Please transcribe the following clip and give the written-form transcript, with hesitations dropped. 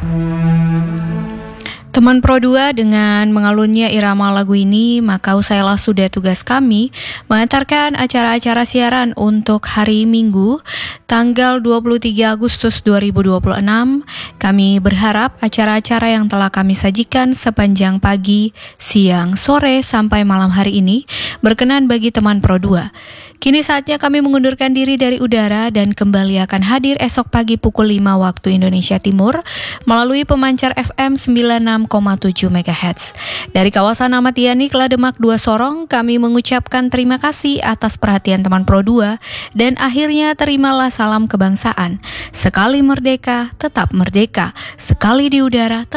Teman Pro 2 dengan mengalunnya irama lagu ini, maka usailah sudah tugas kami mengantarkan acara-acara siaran untuk hari Minggu, tanggal 23 Agustus 2026. Kami berharap acara-acara yang telah kami sajikan sepanjang pagi, siang, sore, sampai malam hari ini berkenan bagi teman Pro 2. Kini saatnya kami mengundurkan diri dari udara dan kembali akan hadir esok pagi pukul 5 waktu Indonesia Timur melalui pemancar FM 96,7 MHz. Dari kawasan Ahmad Yani, Klademak 2 Sorong, kami mengucapkan terima kasih atas perhatian teman Pro 2 dan akhirnya terimalah salam kebangsaan. Sekali merdeka, tetap merdeka. Sekali di udara, tetap